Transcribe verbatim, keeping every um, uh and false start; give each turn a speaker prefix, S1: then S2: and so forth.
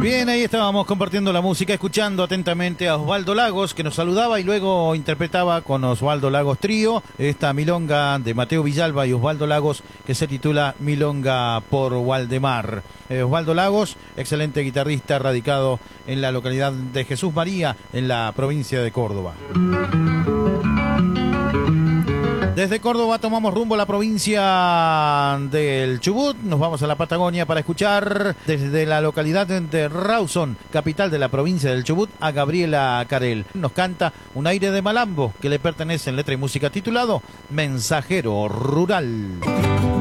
S1: Bien, ahí estábamos compartiendo la música, escuchando atentamente a Osvaldo Lagos, que nos saludaba y luego interpretaba con Osvaldo Lagos Trío esta milonga de Mateo Villalba y Osvaldo Lagos, que se titula Milonga por Waldemar. Eh, Osvaldo Lagos, excelente guitarrista, radicado en la localidad de Jesús María, en la provincia de Córdoba. Desde Córdoba tomamos rumbo a la provincia del Chubut, nos vamos a la Patagonia para escuchar desde la localidad de Rawson, capital de la provincia del Chubut, a Gabriela Carel. Nos canta un aire de malambo que le pertenece en letra y música titulado Mensajero Rural.